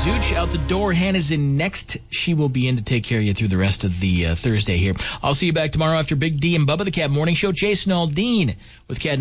Zooch out the door. Hannah's in next. She will be in to take care of you through the rest of the Thursday here. I'll see you back tomorrow after Big D and Bubba the Cat Morning Show. Jason Aldean with Cat